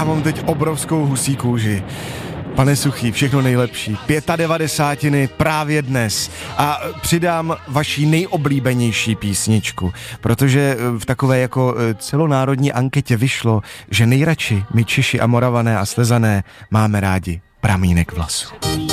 Já mám teď obrovskou husí kůži. Pane Suchý, všechno nejlepší. 95 právě dnes. A přidám vaší nejoblíbenější písničku, protože v takové jako celonárodní anketě vyšlo, že nejradši my Češi a Moravané a Slezané máme rádi Pramínek vlasu.